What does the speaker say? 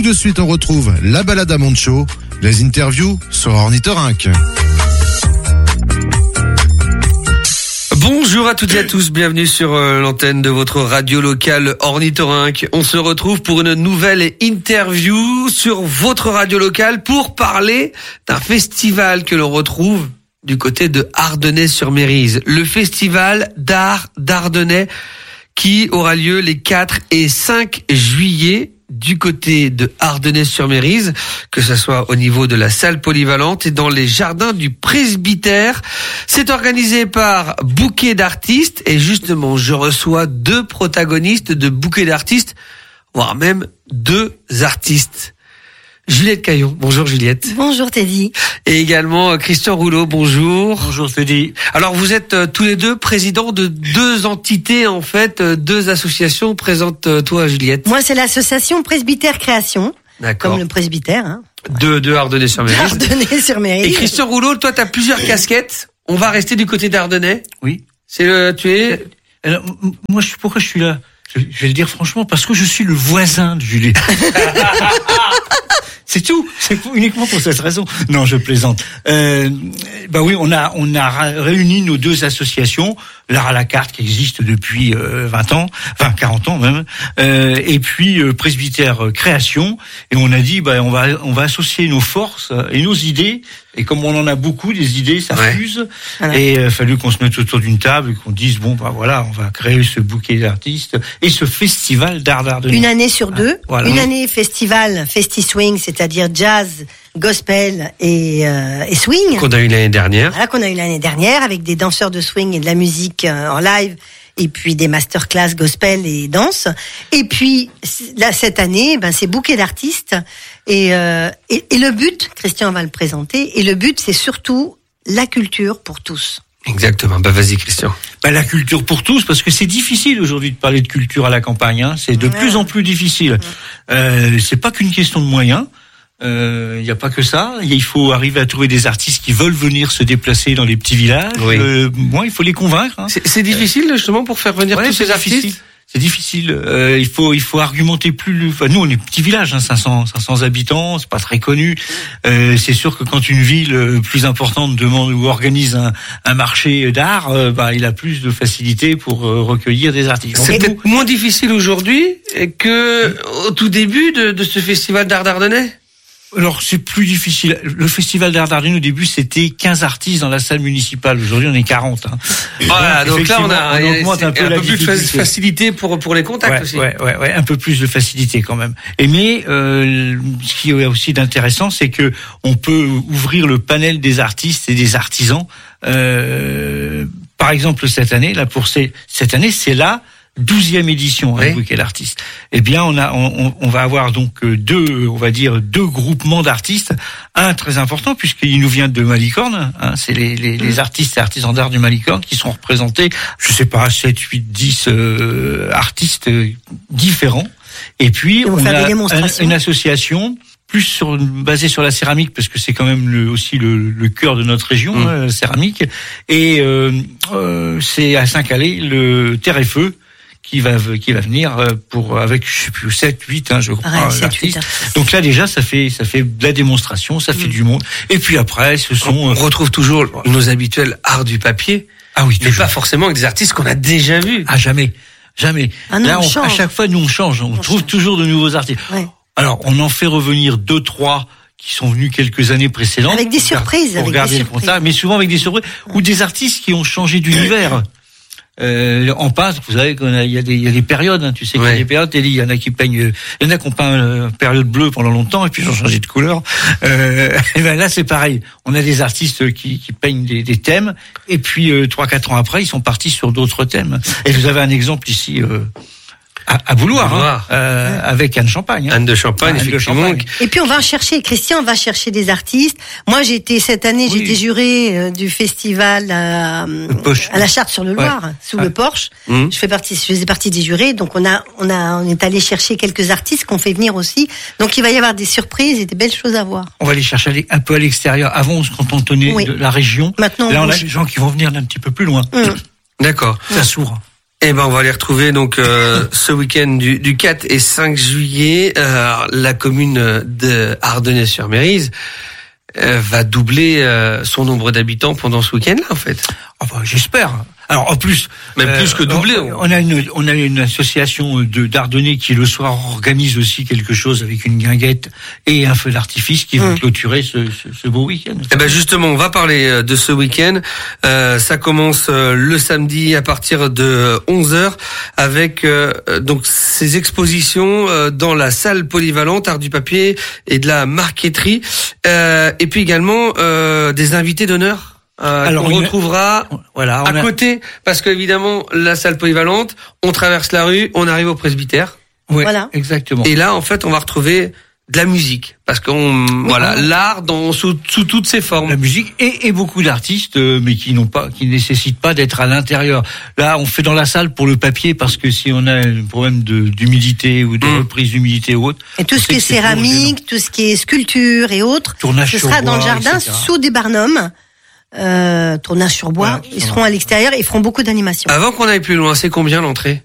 de suite, on retrouve la balade à Moncho, les interviews sur Ornithorynque. Bonjour à toutes et à tous, bienvenue sur l'antenne de votre radio locale Ornithorynque. On se retrouve pour une nouvelle interview sur votre radio locale pour parler d'un festival que l'on retrouve du côté de Ardennais-sur-Mérise. Le festival d'art d'Ardennais qui aura lieu les 4 et 5 juillet du côté de Ardennais-sur-Mérise, que ce soit au niveau de la salle polyvalente et dans les jardins du presbytère. C'est organisé par Bouquet d'artistes et justement, je reçois 2 protagonistes de Bouquet d'artistes, voire même 2 artistes. Juliette Caillon. Bonjour Juliette. Bonjour Teddy. Et également Christian Rouleau. Bonjour. Bonjour Teddy. Alors vous êtes tous les 2 présidents de 2 entités en fait, 2 associations. Présente-toi Juliette. Moi c'est l'association Presbytère Création. D'accord. Comme le presbytère. Hein. De Ardennais-sur-Mérise. Ardennais-sur-Mérise. Et Christian Rouleau, toi tu as plusieurs casquettes. On va rester du côté d'Ardennais. Oui. Tu es. Alors, moi pourquoi je suis là? Je vais le dire franchement parce que je suis le voisin de Julie. C'est tout. C'est uniquement pour cette raison. Non, je plaisante. Oui, on a réuni nos 2 associations, l'art à la carte qui existe depuis 40 ans même, et puis Presbytère Création. Et on a dit, on va associer nos forces et nos idées. Et comme on en a beaucoup, des idées, ça fuse. Voilà. Et il a fallu qu'on se mette autour d'une table et qu'on dise, on va créer ce bouquet d'artistes et ce festival d'art d'Ardennais. Une année sur 2. Voilà. Une année festival, Festi-Swing, c'est-à-dire jazz, gospel et swing. Qu'on a eu l'année dernière. Voilà, qu'on a eu l'année dernière avec des danseurs de swing et de la musique en live. Et puis des masterclass gospel et danse. Et puis là cette année, c'est bouquet d'artistes. Et le but, Christian va le présenter. Et le but, c'est surtout la culture pour tous. Exactement. Vas-y Christian. La culture pour tous, parce que c'est difficile aujourd'hui de parler de culture à la campagne. Hein. C'est de plus en plus difficile. C'est pas qu'une question de moyens. Il n'y a pas que ça. Il faut arriver à trouver des artistes qui veulent venir se déplacer dans les petits villages. Oui. Il faut les convaincre. Hein. C'est difficile justement pour faire venir tous ces artistes. C'est difficile. Il faut argumenter plus. Enfin, nous, on est petit village, 500 habitants, c'est pas très connu. C'est sûr que quand une ville plus importante demande ou organise un marché d'art, il a plus de facilité pour recueillir des artistes. C'est peut-être moins difficile aujourd'hui que au tout début de ce festival d'art d'Ardennais. Alors, c'est plus difficile. Le festival d'art d'Ardennais, au début, c'était 15 artistes dans la salle municipale. Aujourd'hui, on est 40. Hein. Voilà, donc là, on augmente un peu plus de facilité pour les contacts aussi. Ouais, un peu plus de facilité quand même. Mais ce qui est aussi d'intéressant, c'est que on peut ouvrir le panel des artistes et des artisans. Par exemple, cette année, c'est la 12e édition, un bouquet d'artistes. Eh bien, on va avoir donc 2 groupements d'artistes. Un très important, puisqu'il nous vient de Malicorne, hein, c'est les artistes et artisans d'art du Malicorne qui sont représentés, 7, 8, 10 artistes différents. Et puis, on a une association plus basée sur la céramique, parce que c'est quand même aussi le cœur de notre région, la céramique. Et c'est à Saint-Calais, le Terre et Feu, qui va venir avec 7, 8, je crois, artistes. Donc là déjà ça fait de la démonstration, ça fait du monde. Et puis après on retrouve toujours nos habituels arts du papier. Ah oui, mais pas forcément avec des artistes qu'on a déjà vus. Ah jamais. Là à chaque fois nous on change, on trouve toujours de nouveaux artistes. Ouais. Alors on en fait revenir 2, 3 qui sont venus quelques années précédentes. Avec des surprises, pour garder le contact, mais souvent avec des surprises ou des artistes qui ont changé d'univers. En peintre, vous savez qu'il y a des périodes, tu sais qu'il y a des périodes, il y en a qui peignent, il y en a qui ont peint période bleue pendant longtemps et puis ils ont changé de couleur. Et là c'est pareil, on a des artistes qui peignent des thèmes et puis 3-4 ans après ils sont partis sur d'autres thèmes. Et vous avez un exemple ici à Bouloir, avec Anne Champagne. Anne de Champagne, effectivement. Et puis Christian va chercher des artistes. Moi, cette année, j'étais jurée du festival à la Charte-sur-le-Loir, sous le Porche. Je faisais partie des jurés, donc on est allé chercher quelques artistes qu'on fait venir aussi. Donc il va y avoir des surprises et des belles choses à voir. On va les chercher un peu à l'extérieur. Avant, on se contentait de la région. Maintenant, là, on a des gens qui vont venir d'un petit peu plus loin. D'accord. Ça s'ouvre. Eh ben, on va les retrouver donc ce week-end du 4 et 5 juillet. La commune de Ardennais-sur-Mérise va doubler son nombre d'habitants pendant ce week-end-là, en fait. Enfin, j'espère. Alors en plus, même plus que doubler. On a une association d'Ardennais qui le soir organise aussi quelque chose avec une guinguette et un feu d'artifice qui vont clôturer ce beau week-end. Eh ben justement, on va parler de ce week-end. Ça commence le samedi à partir de 11h avec donc ces expositions dans la salle polyvalente art du papier et de la marqueterie et puis également des invités d'honneur. Alors on retrouvera à côté, parce qu'évidemment la salle polyvalente, on traverse la rue, on arrive au presbytère. Ouais, voilà, exactement. Et là, en fait, on va retrouver de la musique, parce l'art sous toutes ses formes. La musique et beaucoup d'artistes, mais qui nécessitent pas d'être à l'intérieur. Là, on fait dans la salle pour le papier, parce que si on a un problème d'humidité ou de reprise d'humidité ou autre. Et tout ce qui est céramique, tout ce qui est sculpture et autres, ce sera dans le jardin, sous des barnums. Tournage sur bois, ils seront à l'extérieur et feront beaucoup d'animations. Avant qu'on aille plus loin, c'est combien l'entrée?